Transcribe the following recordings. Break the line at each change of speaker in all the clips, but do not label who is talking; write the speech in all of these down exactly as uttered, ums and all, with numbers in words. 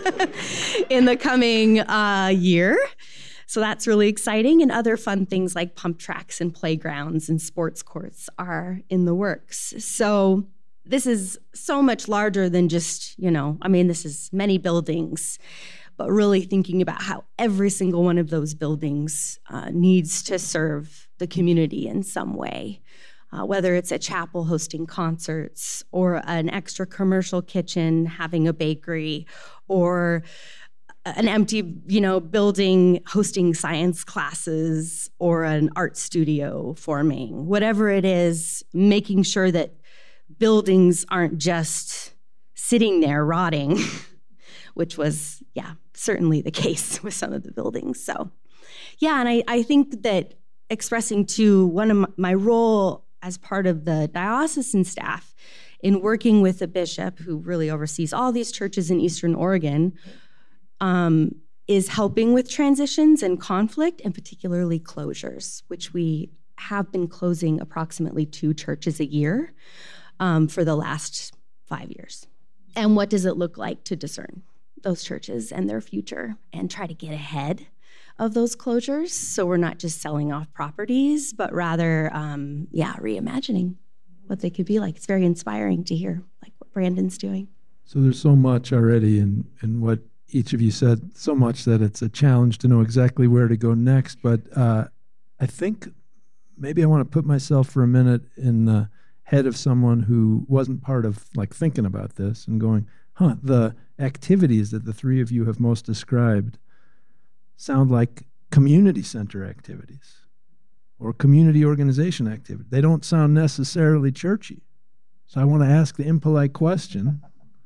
in the coming uh, year. So that's really exciting. And other fun things like pump tracks and playgrounds and sports courts are in the works. So this is so much larger than just, you know, I mean, this is many buildings, but really thinking about how every single one of those buildings uh, needs to serve the community in some way. Uh, whether it's a chapel hosting concerts or an extra commercial kitchen having a bakery or an empty, you know, building hosting science classes or an art studio forming, whatever it is, making sure that buildings aren't just sitting there rotting, which was, yeah, certainly the case with some of the buildings. So, yeah, and I, I think that expressing to one of my role as part of the diocesan staff in working with the bishop who really oversees all these churches in Eastern Oregon um, is helping with transitions and conflict, and particularly closures, which we have been closing approximately two churches a year um, for the last five years. And what does it look like to discern those churches and their future and try to get ahead of those closures, so we're not just selling off properties, but rather, um, yeah, reimagining what they could be like. It's very inspiring to hear, like what Brandon's doing.
So there's so much already in, in what each of you said, so much that it's a challenge to know exactly where to go next. But uh, I think maybe I want to put myself for a minute in the head of someone who wasn't part of like thinking about this and going, huh, the activities that the three of you have most described sound like community center activities or community organization activities. They don't sound necessarily churchy. So I want to ask the impolite question,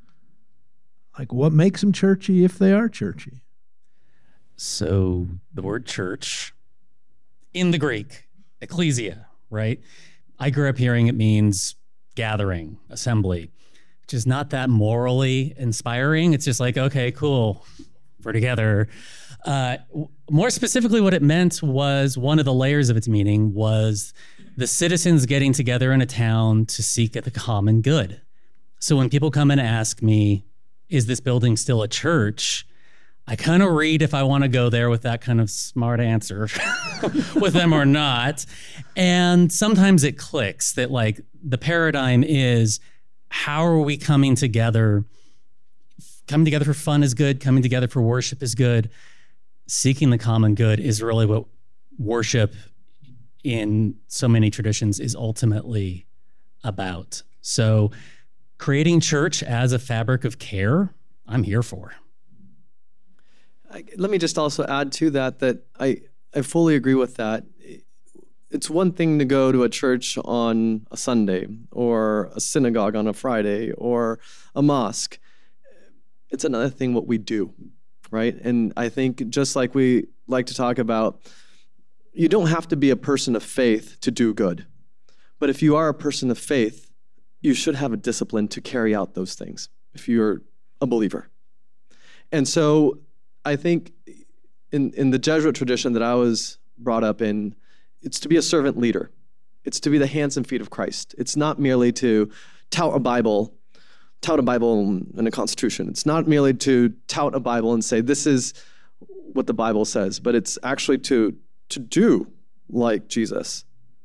like what makes them churchy if they are churchy?
So the word church in the Greek, ecclesia, right? I grew up hearing it means gathering, assembly, which is not that morally inspiring. It's just like, okay, cool, we're together. Uh, more specifically, what it meant was one of the layers of its meaning was the citizens getting together in a town to seek the common good. So when people come and ask me, is this building still a church? I kind of read if I want to go there with that kind of smart answer with them or not. And sometimes it clicks that like the paradigm is, how are we coming together? Coming together for fun is good. Coming together for worship is good. Seeking the common good is really what worship in so many traditions is ultimately about. So creating church as a fabric of care, I'm here for.
I, let me just also add to that, that I, I fully agree with that. It's one thing to go to a church on a Sunday or a synagogue on a Friday or a mosque. It's another thing what we do. Right? And I think just like we like to talk about, you don't have to be a person of faith to do good. But if you are a person of faith, you should have a discipline to carry out those things if you're a believer. And so I think in, in the Jesuit tradition that I was brought up in, it's to be a servant leader. It's to be the hands and feet of Christ. It's not merely to tout a Bible tout a Bible and a constitution. It's not merely to tout a Bible and say, this is what the Bible says, but it's actually to to do like Jesus.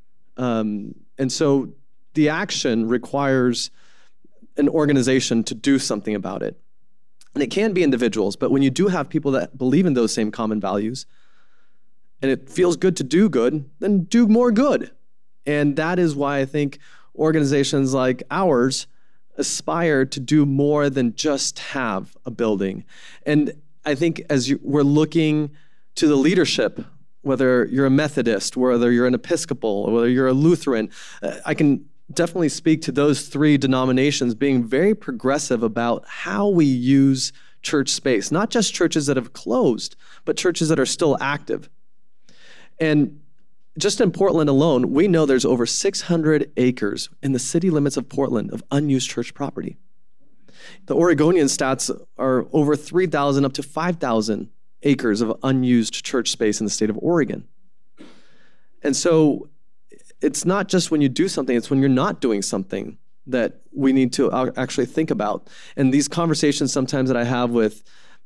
Um, and so the action requires an organization to do something about it. And it can be individuals, but when you do have people that believe in those same common values, and it feels good to do good, then do more good. And that is why I think organizations like ours aspire to do more than just have a building. And I think as you, we're looking to the leadership, whether you're a Methodist, whether you're an Episcopal, or whether you're a Lutheran, I can definitely speak to those three denominations being very progressive about how we use church space, not just churches that have closed, but churches that are still active. And just in Portland alone, we know there's over six hundred acres in the city limits of Portland of unused church property. The Oregonian stats are over three thousand up to five thousand acres of unused church space in the state of Oregon. And so it's not just when you do something, it's when you're not doing something that we need to actually think about. And these conversations sometimes that I have with